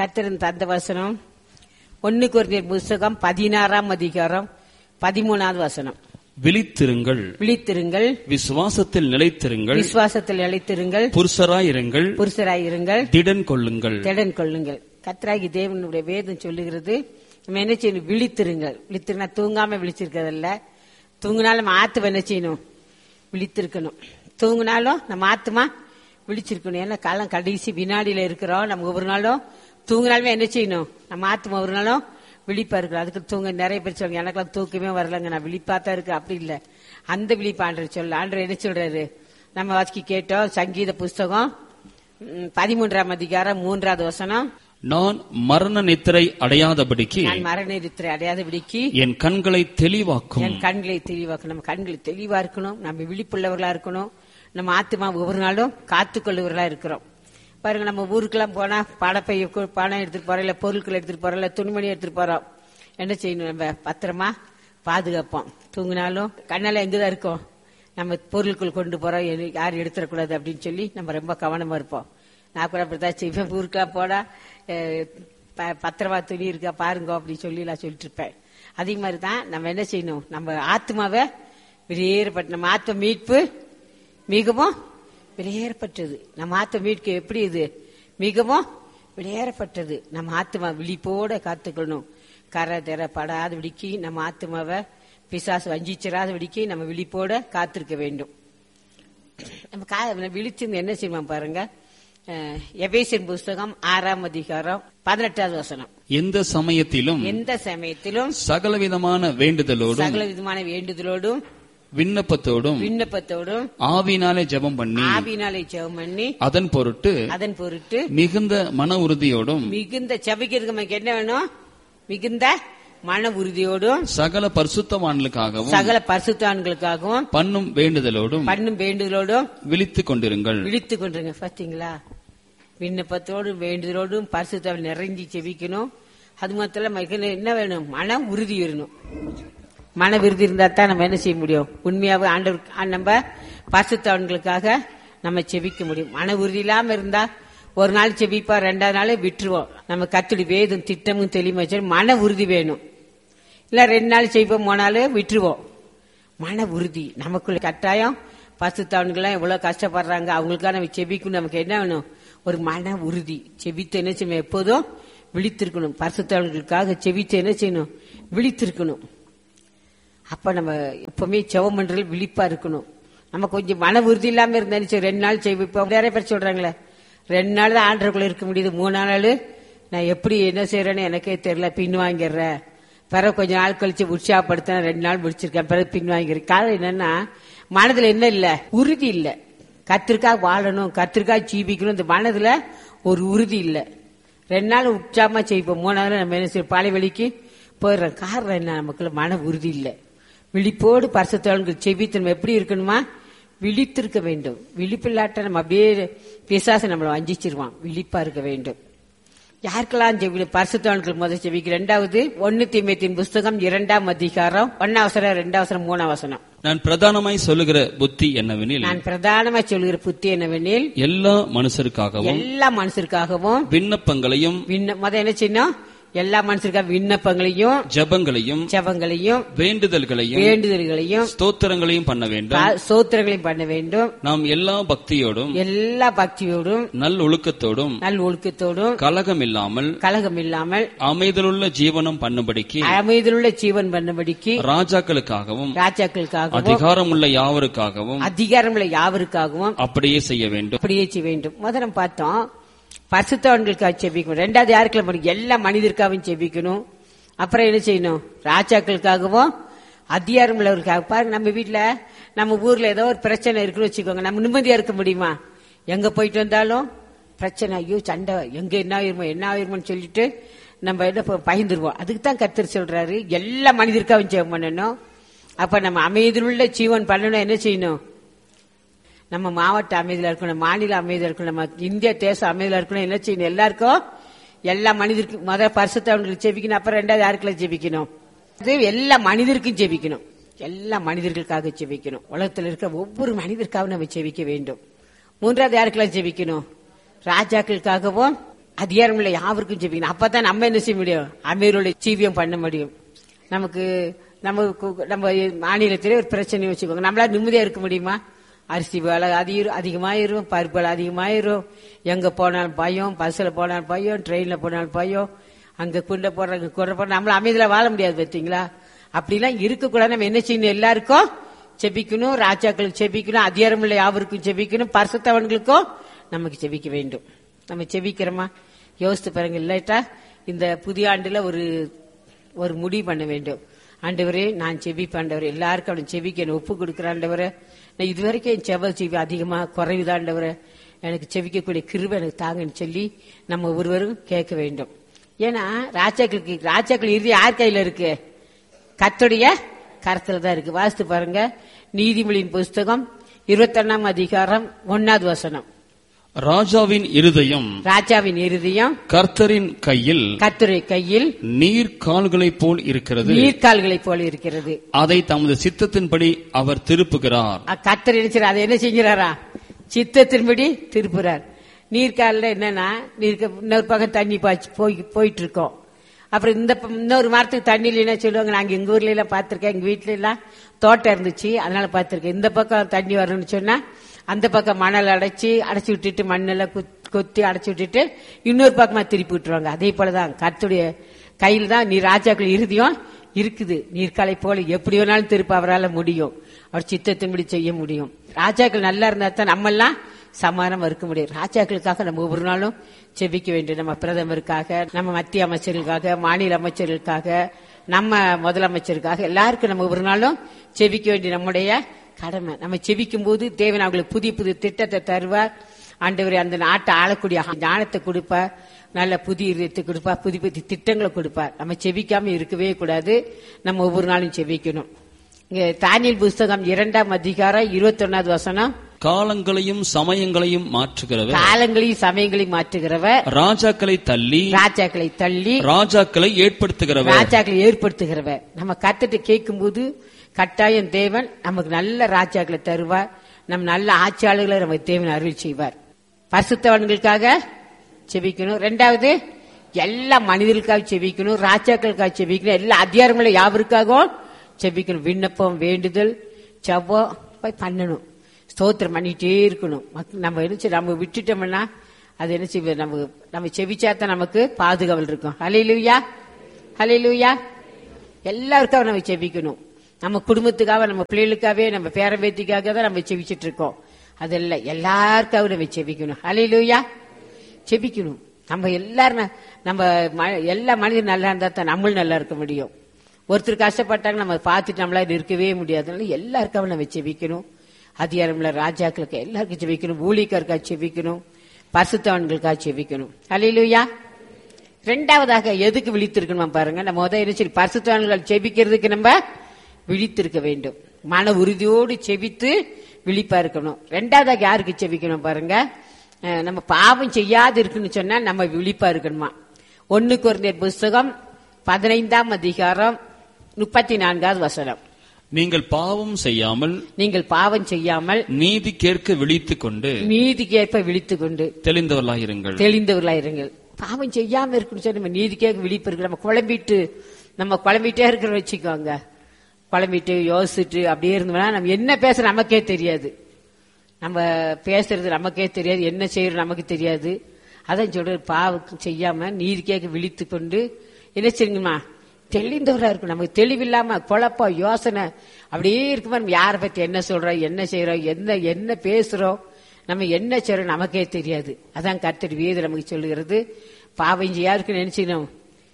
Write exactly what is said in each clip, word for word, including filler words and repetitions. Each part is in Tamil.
கர்த்தரின் தந்த வசனம் ஒன்னு கொரிந்தியர் புஸ்தகம் பதினாறாம் அதிகாரம் பதிமூணாவது வசனம். விழித்திருங்கள், விழித்திருங்கள், விசுவாசத்தில் நிலைத்திருங்கள், விசுவாசத்தில் நிலைத்திருங்கள், புருஷராயிருங்கள், புருஷராயிருங்கள், திடன் கொள்ளுங்கள், திடன் கொள்ளுங்கள். கர்த்தராகி தேவனுடைய வேதம் சொல்லுகிறது, நம்ம என்ன செய்யணும்? விழித்திருங்கள். விழித்திருந்தா தூங்காம விழிச்சிருக்கிறதல்ல, தூங்கினாலும் நம்ம ஆத்துவ என்ன செய்யணும்? விழித்திருக்கணும். தூங்கினாலும் நம்ம ஆத்துமா விழிச்சிருக்கணும். ஏன்னா காலம் கடைசி வினாடியில இருக்கிறோம். நம்ம ஒவ்வொரு நாளும் தூங்கினாலுமே என்ன செய்யணும்? நம்ம ஆத்துமா ஒரு நாளும் விழிப்பா இருக்கணும். அதுக்கு தூங்க நிறைய பேர் சொல்லுங்க, எனக்கெல்லாம் தூக்கமே வரலங்க, நான் விழிப்பாத்தான் இருக்கு. அப்படி இல்லை, அந்த விழிப்பு ஆண்டவர் சொல்ல. ஆண்டவர் என்ன சொல்றாரு? நம்ம வாசிக்க கேட்டோம். சங்கீத புஸ்தகம் பதிமூன்றாம் அதிகாரம் மூன்றாவது வசனம். நான் மரண நித்திரை அடையாதபடிக்கு, நான் மரண நித்திரை அடையாதபடிக்கு என் கண்களை தெளிவாக்கும். என் கண்களை தெளிவாக்கும். நம்ம கண்களை தெளிவா இருக்கணும். நம்ம விழிப்புள்ளவர்களா இருக்கணும். நம்ம ஆத்துமா ஒவ்வொரு நாளும் காத்துக்கொள்ளுவர்களா இருக்கிறோம். பாருங்க, நம்ம ஊருக்கெல்லாம் போனா பணப்பைய பணம் எடுத்துட்டு போறோம், இல்ல பொருட்கள் எடுத்துட்டு போறோம், இல்ல துணிமணி எடுத்துட்டு போறோம். என்ன செய்யணும்? நம்ம பத்திரமா பாதுகாப்போம். தூங்கினாலும் கண்ணால எங்கதான் இருக்கோம்? நம்ம பொருட்கள் கொண்டு போறோம், யாரும் எடுத்துடக்கூடாது அப்படின்னு சொல்லி நம்ம ரொம்ப கவனமா இருப்போம். நான் கூட அப்படித்தான் செய்வேன். ஊருக்கெல்லாம் போனா பத்திரமா துணி இருக்கா பாருங்க அப்படின்னு சொல்லி நான் சொல்லிட்டு இருப்பேன். அதே மாதிரிதான் நம்ம என்ன செய்யணும்? நம்ம ஆத்மாவை வெளியேறப்பட்ட, நம்ம ஆத்ம மீட்பு மிகவும் வெளியேறப்பட்டது. நம்ம ஆத்ம மீட்பு எப்படி? இது மிகவும் வெளியேறப்பட்டது. நம்ம ஆத்மா விழிப்போட காத்துக்கணும். கரை தெர படாத விடிக்கி நம்ம ஆத்மாவை பிசாசு வஞ்சிச்சிடாத விடிக்கி நம்ம விழிப்போட காத்திருக்க வேண்டும். நம்ம விழிச்சு என்ன செய்வோம் பாருங்க. எபேசியர் புஸ்தகம் ஆறாம் அதிகாரம் பதினெட்டாவது வசனம். எந்த சமயத்திலும் எந்த சமயத்திலும் சகலவிதமான வேண்டுதலோடும் சகல விதமான வேண்டுதலோடும் விண்ணப்பத்தோடும் விண்ணப்பத்தோடும் ஆவினாலே ஜெபம் பண்ணி ஆவினாலே ஜெபம் பண்ணி அதன் பொருட்டு அதன் பொருட்டு மிகுந்த மன உறுதியோடும் மிகுந்த செபிக்கிறதுக்கு நமக்கு என்ன வேணும்? மிகுந்த மன உறுதியோடும் சகல பரிசுத்தவான்களுக்காகவும் சகல பரிசுத்தவான்களுக்காகவும் பண்ணும் வேண்டுதலோடும் பண்ணும் வேண்டுதலோடும் விழித்துக் கொண்டிருங்கள். விழித்துக் கொண்டிருங்க. பாத்தீங்களா? விண்ணப்பத்தோடும் வேண்டுதலோடும் பரிசுத்தவான் நிறைஞ்சி செபிக்கணும். அது மாத்திரம் என்ன வேணும்? மன உறுதி வரணும். மன விருதி இருந்தா தான் நம்ம என்ன செய்ய முடியும்? உண்மையாவே ஆண்டவர் நம்ம பரிசுத்தவான்களுக்காக நம்ம செபிக்க முடியும். மன உறுதி இல்லாம இருந்தா ஒரு நாள் செபிப்பா, ரெண்டாவது நாளே விட்டுருவோம். நம்ம கத்துடி வேதும் திட்டமும் தெளிவாச்சு. மன உறுதி வேணும். இல்ல ரெண்டு நாள் செய்வோம், மூணு நாள் விட்டுருவோம். மன உறுதி நமக்குள்ள கட்டாயம். பரிசுத்தவான்கள்லாம் எவ்வளவு கஷ்டப்படுறாங்க, அவங்களுக்காக நம்ம செபிக்கணும். நமக்கு என்ன வேணும்? ஒரு மன உறுதி. செபித்து என்ன செய்யணும்? எப்போதும் விழித்திருக்கணும். பரிசுத்தவான்களுக்காக செபித்து என்ன செய்யணும்? விழித்திருக்கணும். அப்ப நம்ம எப்பவுமே ஜெபம் பண்றது விழிப்பா இருக்கணும். நம்ம கொஞ்சம் மன உறுதி இல்லாம இருந்தாலும் ரெண்டு நாள் செய்வோம். நிறைய பேர் சொல்றாங்களே, ரெண்டு நாள் தான் ஆண்டருக்குள்ள இருக்க முடியுது, மூணு நாள் நான் எப்படி என்ன செய்யறேன்னு எனக்கே தெரியல, பின் வாங்கிடுறேன். பிறகு கொஞ்ச நாள் கழிச்சு உற்சாகப்படுத்த ரெண்டு நாள் முடிச்சிருக்கேன், பிறகு பின் வாங்கிறேன். காரணம் என்னன்னா மனதுல என்ன இல்ல? உறுதி இல்ல. கத்திற்காக வாழணும், கத்திற்காக ஜீவிக்கணும், இந்த மனதுல ஒரு உறுதி இல்ல. ரெண்டு நாள் உற்சாகமா செய்வோம், மூணாவது நம்ம என்ன செய்ய பாலை வலிக்கு போயிடுறோம். காரணம் என்ன? நமக்குள்ள மன உறுதி இல்ல. விழிப்போடு பரிசுத்தவான்கள் செபித்து நம்ம எப்படி இருக்கணுமா? விழித்திருக்க வேண்டும். விழிப்பில்லாட்ட நம்ம அப்படியே பிசாசு நம்மளை வஞ்சிச்சிருவான். விழிப்பா இருக்க வேண்டும். யாருக்கெல்லாம் செவி? பரிசுத்தவான்கள் முதல் செவிக்கு. ரெண்டாவது ஒன்னு தீமோத்தேயுவின் புஸ்தகம் இரண்டாம் அதிகாரம் ஒன்னாவசரம் ரெண்டாவசரம் மூணாவசனம். நான் பிரதானமாய் சொல்லுகிற புத்தி என்னவெனில் நான் பிரதானமாய் சொல்லுகிற புத்தி என்னவெனில் எல்லா மனுஷருக்காகவும் எல்லா மனுஷருக்காகவும் விண்ணப்பங்களையும் முத என்ன செய்யணும்? எல்லா மனுஷருக்காக விண்ணப்பங்களையும் ஜெபங்களையும் ஜெபங்களையும் வேண்டுதல்களையும் வேண்டுதல்களையும் ஸ்தோத்திரங்களையும் பண்ண வேண்டும். ஸ்தோத்திரங்களையும் பண்ண வேண்டும். நாம் எல்லா பக்தியோடும் எல்லா பக்தியோடும் நல் ஒழுக்கத்தோடும் நல் ஒழுக்கத்தோடும் கலகம் இல்லாமல் கலகம் இல்லாமல் அமைதலுள்ள ஜீவனம் பண்ணும்படிக்கு அமைதலுள்ள ஜீவன் பண்ணும்படிக்கு ராஜாக்களுக்காகவும் ராஜாக்களுக்காகவும் அதிகாரமுள்ள யாவருக்காகவும் அதிகாரமுள்ள யாவருக்காகவும் அப்படியே செய்ய வேண்டும். அப்படியே செய்ய வேண்டும். முதல்ல பார்த்தோம் பரிசுத்தவான்களுக்காக செபிக்கணும். ரெண்டாவது யாருக்கெல்லாம்? எல்லா மனிதருக்காகவும் செபிக்கணும். அப்புறம் என்ன செய்யணும்? ராஜாக்களுக்காகவும் அதிகாரம் உள்ளவர்களுக்காக. பாருங்க, நம்ம வீட்டுல நம்ம ஊர்ல ஏதோ ஒரு பிரச்சனை இருக்குன்னு வச்சுக்கோங்க, நம்ம நிம்மதியா இருக்க முடியுமா? எங்க போயிட்டு வந்தாலும் பிரச்சனை, ஐயோ சண்டை, எங்க என்ன ஆயிருமோ என்ன ஆயிருமோன்னு சொல்லிட்டு நம்ம என்ன பயந்துருவோம். அதுக்கு தான் கர்த்தர் சொல்றாரு எல்லா மனிதருக்காகவும் ஜெபம் பண்ணணும். அப்ப நம்ம அமைதியுள்ள ஜீவன் பண்ணணும். என்ன செய்யணும்? நம்ம மாவட்ட அமைதியா இருக்கணும், மாநில அமைதியா இருக்கணும், நம்ம இந்திய தேசம் அமைதியா இருக்கணும். என்ன செய்யணும்? எல்லாருக்கும் எல்லா மனிதருக்கும் முதல் பரிசுத்தவான்களுக்கு ஜெபிக்கணும். அப்புறம் ரெண்டாவது யாருக்கெல்லாம் ஜெபிக்கணும்? அது எல்லா மனிதருக்கும் ஜெபிக்கணும். எல்லா மனிதர்களுக்காக ஜெபிக்கணும். உலகத்தில் இருக்க ஒவ்வொரு மனிதருக்காகவும் நம்ம ஜெபிக்க வேண்டும். மூன்றாவது யாருக்கெல்லாம் ஜெபிக்கணும்? ராஜாக்களுக்காகவும் அதிகாரம் இல்லை யாருக்கும் ஜெபிக்கணும். அப்பதான் நம்ம என்ன செய்ய முடியும்? அமீருடைய ஜீவியம் பண்ண முடியும். நமக்கு நம்ம நம்ம மாநிலத்திலே ஒரு பிரச்சனை வச்சுக்கோங்க, நம்மளால நிம்மதியா இருக்க முடியுமா? அரிசி விலை அதிக அதிகமாயிரும், பருப்பு விலை அதிகமாயிரும், எங்க போனாலும் பயம், பஸ்ல போனாலும் பயம், ட்ரெயின்ல போனாலும் பயம், அங்க குண்டை போடுறாங்க குறை போடுற, நம்மள அமைதியில வாழ முடியாது. பார்த்தீங்களா? அப்படிலாம் இருக்கக்கூடாது. நம்ம என்ன செய்யணும்? எல்லாருக்கும் செபிக்கணும், ராஜாக்களுக்கு செபிக்கணும், அதிகாரம் இல்லை யாவருக்கும் செபிக்கணும், பரிசுத்தவன்களுக்கும் நமக்கு செபிக்க வேண்டும். நம்ம செபிக்கிறோமா? யோசித்து பாருங்க. இல்லாட்டா இந்த புதிய ஆண்டுல ஒரு ஒரு முடிவு பண்ண வேண்டும். ஆண்டவரே நான் செபிப்பேன், ஆண்டவரே எல்லாருக்கும் அவன் செபிக்க ஒப்பு கொடுக்குற ஆண்டவரே, நான் இதுவரைக்கும் என் செவ செவி அதிகமா குறைவுதான் ஆண்டவரே, எனக்கு செபிக்கக்கூடிய கிருபை எனக்கு தாங்கன்னு சொல்லி நம்ம ஒருவரும் கேட்க வேண்டும். ஏன்னா ராஜாக்களுக்கு ராஜாக்கள் இறுதி யார் கையில இருக்கு? கர்த்தருடைய கரத்துல தான் இருக்கு. வாசித்து பாருங்க, நீதிமொழியின் புஸ்தகம் இருபத்தி ஒன்னாம் அதிகாரம் ஒன்னாவது வசனம். ராஜாவின் இருதயம் ராஜாவின் இருதயம் கர்த்தரின் கையில் கர்த்தருடைய கையில் நீர்க்கால்களைப் போல் இருக்கிறது நீர்க்கால்களைப் போல இருக்கிறது. அதை தமது சித்தத்தின்படி அவர் திருப்புகிறார். கர்த்தர் என்ன அதை என்ன செஞ்சாரா? சித்தத்தின்படி திருப்புறார். நீர்க்கால என்னன்னா, நீர்க்க இன்னொரு பக்கம் தண்ணி பாய்ச்சி போய் போயிட்டு இருக்கோம். அப்புறம் இந்த இன்னொரு மரத்துக்கு தண்ணியில என்ன சொல்லுவாங்க, நாங்க எங்க ஊர்ல எல்லாம் பாத்திருக்கேன், எங்க வீட்டுல எல்லாம் தோட்டம் இருந்துச்சு, அதனால பாத்திருக்கேன். இந்த பக்கம் தண்ணி வரணும்னு சொன்னா அந்த பக்கம் மணல் அடைச்சி அடைச்சி விட்டுட்டு மண்ணெல்லாம் கொத்தி அடைச்சி விட்டுட்டு இன்னொரு பக்கமா திருப்பி விட்டுருவாங்க. அதே போலதான் கர்த்தருடைய கையில் தான் நீ ராஜாக்கள் இறுதியும் இருக்குது. நீர்க்காலை போல எப்படி வேணாலும் திருப்ப அவரால் முடியும், அவர் சித்தத்தின்படி செய்ய முடியும். ராஜாக்கள் நல்லா இருந்தா தான் நம்ம எல்லாம் சமாதானம் இருக்க முடியும். ராஜாக்களுக்காக நம்ம ஒவ்வொரு நாளும் செபிக்க வேண்டும். நம்ம பிரதமருக்காக, நம்ம மத்திய அமைச்சர்களுக்காக, மாநில அமைச்சர்களுக்காக, நம்ம முதலமைச்சருக்காக, எல்லாருக்கும் நம்ம ஒவ்வொரு நாளும் செபிக்க வேண்டிய நம்முடைய கடமை. நம்ம செபிக்கும் போது தேவன் அவங்களுக்கு புதிய புதிய திட்டத்தை தருவார். ஆண்டவரே அந்த நாட்டை ஆளக்கூடிய ஞானத்தை கொடுப்பார், நல்ல புதிய இதயத்தை கொடுப்பார், புதிய புதிய திட்டங்களை கொடுப்பார். நம்ம செபிக்காம இருக்கவே கூடாது, நம்ம ஒவ்வொரு நாளும் செபிக்கணும். இங்க தானியேல் புஸ்தகம் இரண்டாம் அதிகாரம் இருபத்தி ஒன்னாவது வசனம். காலங்களையும் சமயங்களையும் மாற்றுகிறவர் காலங்களையும் சமயங்களையும் மாற்றுகிறவர் ராஜாக்களை தள்ளி ராஜாக்களை தள்ளி ராஜாக்களை ஏற்படுத்துகிறவர் ராஜாக்களை ஏற்படுத்துகிறவர். நம்ம கத்துட்டு கேட்கும் போது கட்டாயம் தேவன் நமக்கு நல்ல ராஜாக்களை தருவார், நம் நல்ல ஆட்சியாளர்களை நம்ம தேவன் அருள் செய்வார். பரிசுத்தவான்களுக்காக செபிக்கணும். ரெண்டாவது எல்லா மனிதர்களுக்காக செபிக்கணும், ராஜாக்களுக்காக செபிக்கணும், எல்லா அதிகாரங்களும் யாவருக்காகவும் செபிக்கணும். விண்ணப்பம், வேண்டுதல், ஜெபம் போய் பண்ணணும், ஸ்தோத்திரம் பண்ணிட்டே இருக்கணும். நம்ம என்ன நம்ம விட்டுட்டோம்னா அது என்ன செய்வது, நம்ம நம்ம செபிச்சாத்தான் நமக்கு பாதுகாவல் இருக்கும். ஹல்லேலூயா, ஹல்லேலூயா. எல்லாருக்காக நம்ம செபிக்கணும். நம்ம குடும்பத்துக்காக, நம்ம பிள்ளைகளுக்காகவே, நம்ம பேரம்பேத்திக்காக தான் நம்ம செபிச்சிட்டு இருக்கோம். அதெல்லாம் எல்லாருக்காக நம்ம செபிக்கணும். ஹல்லேலூயா, செபிக்கணும். நம்ம எல்லாரும் நம்ம எல்லா மனிதன் நல்லா இருந்தா தான் நம்மளும் நல்லா இருக்க முடியும். ஒருத்தர் கஷ்டப்பட்டாங்க நம்ம பார்த்துட்டு நம்மளால இருக்கவே முடியாது. எல்லாருக்காக நம்ம செபிக்கணும். அதிகாரம்ல ராஜாக்களுக்கு எல்லாருக்கும் செபிக்கணும், ஊழியக்காருக்காக செபிக்கணும், பரிசுத்தவான்களுக்காக செபிக்கணும். ஹல்லேலூயா. ரெண்டாவதாக எதுக்கு விழித்திருக்கணும் பாருங்க. நம்ம முதல் என்ன சரி பரிசுத்தவான்கள் செபிக்கிறதுக்கு நம்ம விழித்திருக்க வேண்டும். மன உறுதியோடு செபித்து விழிப்பா இருக்கணும். ரெண்டாவதாக யாருக்கு செபிக்கணும் பாருங்க, நம்ம பாவம் செய்யாது இருக்குன்னு சொன்னா நம்ம விழிப்பா இருக்கணுமா. ஒன்னு கொரிந்தியர் புஸ்தகம் பதினைந்தாம் அதிகாரம் முப்பத்தி நான்காவது வசனம். நீங்கள் பாவம் செய்யாமல் நீங்கள் பாவம் செய்யாமல் நீதி கேட்க விழித்துக் கொண்டு நீதி கேட்க விழித்துக் கொண்டு தெளிந்தவர்களாயிருங்கள் தெளிந்தவர்களாயிருங்கள். பாவம் செய்யாம இருக்குன்னு சொல்லி நம்ம நீதி கேட்க விழிப்பு இருக்கு. நம்ம குழம்பிட்டு நம்ம குழம்பிட்டே இருக்கிற வச்சுக்கோங்க, குழம்பிட்டு யோசிச்சுட்டு அப்படியே இருந்தோம்னா நம்ம என்ன பேச நமக்கே தெரியாது, நம்ம பேசுறது நமக்கே தெரியாது, என்ன செய்யறது நமக்கு தெரியாது. அதான் சொல்ற பாவம் செய்யாம நீதி கேட்க விழித்து கொண்டு என்ன செய்யுங்கம்மா தெளிந்தவரா இருக்கும். நமக்கு தெளிவில்லாம குழப்பம் யோசனை அப்படியே இருக்குமா, நம்ம யாரை பத்தி என்ன சொல்றோம், என்ன செய்யறோம், என்ன என்ன பேசுறோம், நம்ம என்ன செய்யறோம் நமக்கே தெரியாது. அதான் கர்த்தர் வேதம் நமக்கு சொல்லுகிறது, பாவம் செய்யாருக்கு நினைச்சுக்கணும்,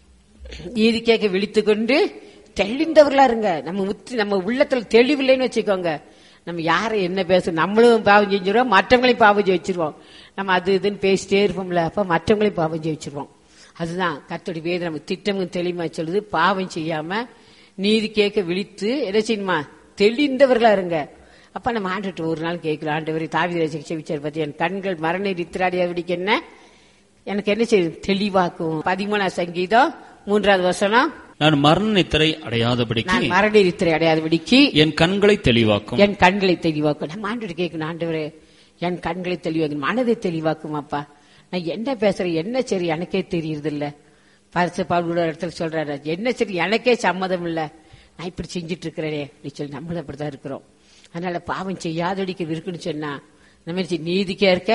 நீதி கேட்க விழித்து கொண்டு தெளிந்தவர்களா இருங்க. நம்ம முத்தி நம்ம உள்ளத்துல தெளிவில்லைன்னு வச்சுக்கோங்க, நம்ம யாரை என்ன பேசுறோம், நம்மளும் பாவம் செஞ்சிருவோம், மற்றவங்களையும் பாவம் செய்ய வச்சிருவோம். நம்ம அது இதுன்னு பேசிட்டே இருப்போம்ல, அப்ப மற்றவங்களையும் பாவம் செய்ய வச்சிருவோம். அதுதான் கர்த்தருடைய வேதம் நம்ம திட்டமும் தெளிவா சொல்லுது. பாவம் செய்யாம நீதி கேட்க விழித்து என்ன செய்யணுமா தெளிந்தவர்களா இருங்க. அப்ப நம்ம ஆண்டுட்டு ஒரு நாள் கேட்கலாம், ஆண்டவரை தாவீது செவிச்சார் பத்தி என் கண்கள் மரண நித்திராடியாதபடிக்கு என்ன எனக்கு என்ன செய்யும் தெளிவாக்கும். பதிமூணாம் சங்கீதம் மூன்றாவது வசனம். நான் மரண நித்திரை அடையாதபடிக்கு நான் மரண நித்திரை அடையாதபடிக்கு என் கண்களை தெளிவாக்கும் என் கண்களை தெளிவாக்கும். நம்ம ஆண்டு கேட்கணும், ஆண்டவரே என் கண்களை தெளிவாக்கும், மனதை தெளிவாக்கும். அப்பா நான் என்ன பேசுறேன், என்ன சரி எனக்கே தெரியுது இல்ல. பரிசு பவுல் இடத்துல சொல்றாரு, என்ன சரி எனக்கே சம்மதம் இல்ல, நான் இப்படி செஞ்சிட்டு இருக்கிறேனே நீ சொல்லி நம்மளும் அப்படிதான் இருக்கிறோம். அதனால பாவம் செய்யாதடிக்க இருக்குன்னு சொன்னா நம்ம நீதிக்கே இருக்க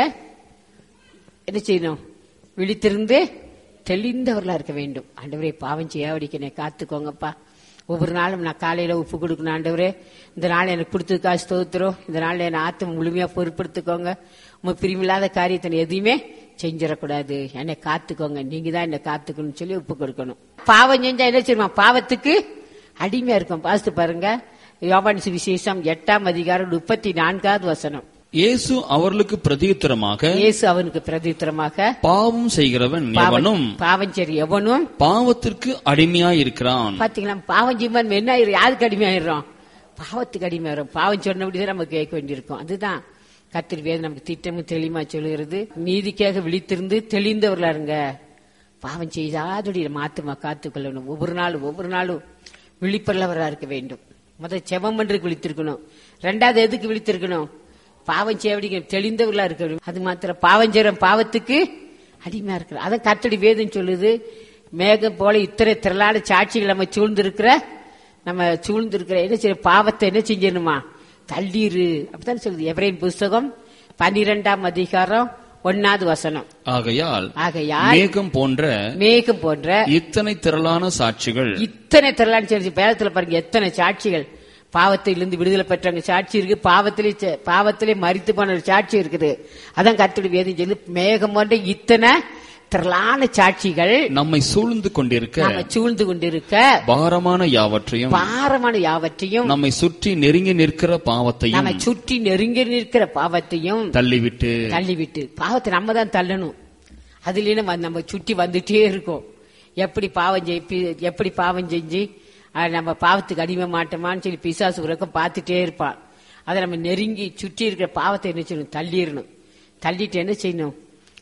என்ன செய்யணும், விழித்திருந்து தெளிந்தவர்களா இருக்க வேண்டும். ஆண்டவரே பாவம் செய்யாதடிக்க காத்துக்கோங்கப்பா. ஒவ்வொரு நாளும் நான் காலையில உப்பு கொடுக்கணும். ஆண்டவரே இந்த நாள் எனக்கு கொடுத்ததுக்கா ஸ்தோத்திரம், இந்த நாள் என் ஆத்மா முழுமையா பொறுப்படுத்திக்கோங்க. உங்க பிரிவில்லாத காரியத்தை எதையுமே செஞ்சிடக்கூடாது, என்னை காத்துக்கோங்க, நீங்க தான் என்னை காத்துக்கணும்னு சொல்லி உப்பு கொடுக்கணும். பாவம் செஞ்சா என்ன செய்யுமா, பாவத்துக்கு அடிமையா இருக்கும். பாஸ்து பாருங்க, யோவான் சுவிசேஷம் எட்டாம் அதிகாரம் முப்பத்தி நான்காவது வசனம். இயேசு அவர்களுக்கு பிரதியுத்தரமாக இயேசு அவனுக்கு பிரதியுத்தரமாக பாவம் செய்கிறவன் எவனும் பாவம் சரி எவனும் பாவத்திற்கு அடிமையாயிருக்கிறான். பாத்தீங்களா, பாவம் செய்வன் என்ன யாருக்கு அடிமையாயிரும், பாவத்துக்கு அடிமையாயிரும். பாவம் சொன்னபடிதான் நம்ம கேட்க வேண்டியிருக்கும். அதுதான் கர்த்தர் வேதம் நமக்கு திட்டமும் தெளிமா சொல்லுகிறது. நீதிக்காக விழித்திருந்து தெளிந்தவர்களா இருங்க. பாவம் செய்தாதோடைய மாத்துமா காத்துக்கொள்ளணும். ஒவ்வொரு நாளும் ஒவ்வொரு நாளும் விழிப்புள்ளவரா இருக்க வேண்டும். முதல் செவம் என்று விழித்திருக்கணும். ரெண்டாவது எதுக்கு விழித்திருக்கணும், பாவம் செய்ய தெளிந்தவர்களா இருக்கணும். அது மாத்திரம் பாவம் செய்யற பாவத்துக்கு அடிமையா இருக்கிற அதான் கர்த்தருடைய வேதம் சொல்லுது. மேகம் போல இத்தனை திரளான சாட்சிகள் நம்ம சூழ்ந்திருக்கிற நம்ம சூழ்ந்திருக்கிற என்ன செய்ய பாவத்தை என்ன செஞ்சிடணுமா, தள்ளீரு. அப்படித்தான் சொல்லுது எபிரேயர் புஸ்தகம் பன்னிரெண்டாம் அதிகாரம் ஒன்னாவது வசனம். ஆகையால் ஆகையால் மேகம் போன்ற மேகம் போன்ற இத்தனை திரளான சாட்சிகள் இத்தனை திரளான சொல்லி வேதத்துல பாருங்க எத்தனை சாட்சிகள். பாவத்திலிருந்து விடுதலை பெற்றவங்க சாட்சி இருக்கு, பாவத்திலே பாவத்திலே மரித்து போன சாட்சி இருக்குது. அதான் கர்த்தருடைய வேதம் சொல்லி மேகம் போன்ற இத்தனை திரளான சாட்சிகள் நம்மை சூழ்ந்து கொண்டிருக்க நம்ம சூழ்ந்து கொண்டிருக்க பாரமான யாவற்றையும் பாரமான யாவற்றையும் நம்மை சுற்றி நெருங்கி நிற்கிற பாவத்தையும் நம்ம சுற்றி நெருங்கி நிற்கிற பாவத்தையும் தள்ளிவிட்டு தள்ளிவிட்டு பாவத்தை நம்ம தான் தள்ளணும். அதுல நம்ம சுற்றி வந்துட்டே இருக்கோம். எப்படி பாவம் ஜெயிப்பி எப்படி பாவம் செஞ்சு நம்ம பாவத்துக்கு அடிமை மாட்டோமான்னு சொல்லி பிசாசு உறக்கம் பார்த்துட்டே இருப்பான். அதை நம்ம நெருங்கி சுற்றி இருக்கிற பாவத்தை என்ன செய்யணும், தள்ளிடணும். தள்ளிட்டு என்ன செய்யணும்,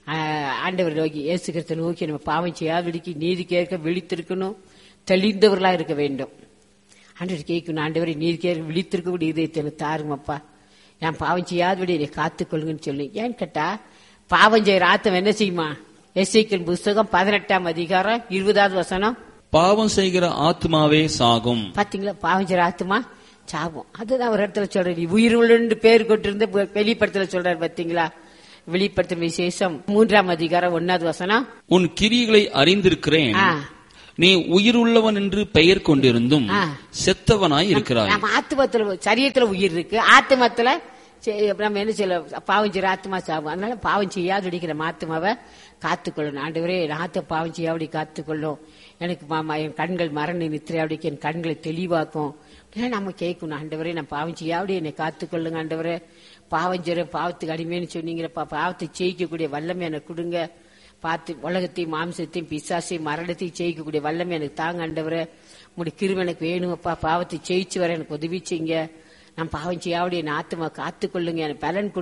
ஆண்டவர் நோக்கி இயேசு கிறிஸ்துவை நோக்கி நம்ம பாவம் செய்யாதபடிக்கு நீதி கேட்க விழித்திருக்கணும், தெளிந்தவர்களா இருக்க வேண்டும். ஆண்டவர் கேட்கணும், ஆண்டவரை நீதி கேட்க விழித்திருக்கக்கூடிய இதயத்தை தாருங்கப்பா, நான் பாவம் செய்யாதபடி என்னை காத்துக்கொள்ளுங்கன்னு சொல்லி. ஏன்னு கேட்டா பாவம் செய்யற ஆத்தம் என்ன செய்யுமா, எசேக்கியேல் புஸ்தகம் பதினெட்டாம் அதிகாரம் இருபதாவது வசனம். பாவம் செய்கிற ஆத்மாவே சாகும். பாத்தீங்களா, பாவம் செய்யற ஆத்மா சாகும். அதுதான் ஒரு இடத்துல சொல்றாரு, உயிர் உள்ள பேர் கொண்டிருந்த வெளிப்படத்துல சொல்றாரு. பாத்தீங்களா, வெளிப்படுத்தும் விசேஷம் மூன்றாம் அதிகாரம் ஒன்னாவது வசனம். உன் கிரியைகளை அறிந்திருக்கிறேன், நீ உயிர் உள்ளவன் என்று பெயர் கொண்டிருந்தும் செத்தவனாய் இருக்கிறாய். நம்ம ஆத்மத்துல சரீரத்துல உயிர் இருக்கு, ஆத்மத்துல நம்ம என்ன செய்யல, பாவம் செய்யற ஆத்மா சாகும். அதனால பாவம் செய்யாது அடிக்கிற ஆத்மாவை காத்துக்கொள்ளணும். ஆண்டவரே ஆத்த பாவம் செய்யாபடி காத்துக்கொள்ளும், எனக்கு மாமா என் கண்கள் மரண நித்திரை அப்படிக்கு என் கண்களை தெளிவாக்கும் நம்ம கேட்கணும். ஆண்டவரே நான் பாவம் செய்யாபடி என்னை காத்துக்கொள்ளுங்க. ஆண்டவரே பாவம் செய்ய பாவத்துக்கு அடிமைன்னு சொன்னீங்கப்பா, பாவத்தை ஜெயிக்கக்கூடிய வல்லமை எனக்கு கொடுங்க. பார்த்து உலகத்தையும் மாம்சத்தையும் பிசாசையும் மரணத்தையும் ஜெயிக்கக்கூடிய வல்லமை எனக்கு தாங்க. ஆண்டவரே உங்களுடைய கிருபை எனக்கு வேணுமப்பா, பாவத்தை ஜெயிச்சு வர எனக்கு உதவி செய்யுங்க. நான் பாவம் செய்யாவுடைய என் ஆத்மா காத்துக்கொள்ளுங்க, எனக்கு பலன்